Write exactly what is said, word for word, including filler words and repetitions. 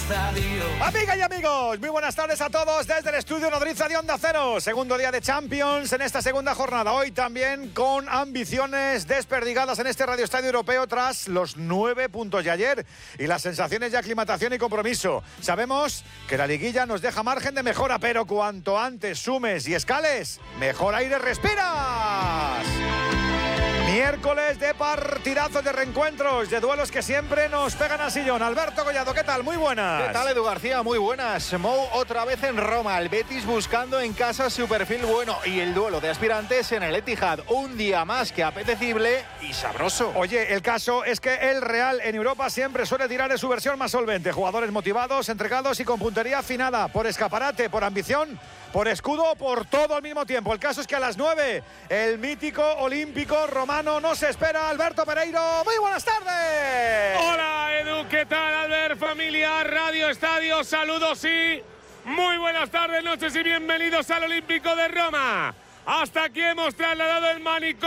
estadio. Amigas y amigos, muy buenas tardes a todos desde el estudio Nodriza de Onda Cero. Segundo día de Champions en esta segunda jornada. Hoy también con ambiciones desperdigadas en este Radio Estadio Europeo tras los nueve puntos de ayer y las sensaciones de aclimatación y compromiso. Sabemos que la liguilla nos deja margen de mejora, pero cuanto antes sumes y escales, mejor aire respiras. Miércoles de partidazos, de reencuentros, de duelos que siempre nos pegan al sillón. Alberto Collado, ¿qué tal? Muy buenas. ¿Qué tal, Edu García? Muy buenas. Mou otra vez en Roma. El Betis buscando en casa su perfil bueno. Y el duelo de aspirantes en el Etihad. Un día más que apetecible y sabroso. Oye, el caso es que el Real en Europa siempre suele tirar de su versión más solvente. Jugadores motivados, entregados y con puntería afinada. Por escaparate, por ambición, por escudo, por todo al mismo tiempo. El caso es que a las nueve, el mítico olímpico romano nos espera. Alberto Pereiro, muy buenas tardes. Hola Edu, ¿qué tal? Albert, familia, Radio Estadio, saludos y muy buenas tardes, noches y bienvenidos al Olímpico de Roma. Hasta aquí hemos trasladado el manicomio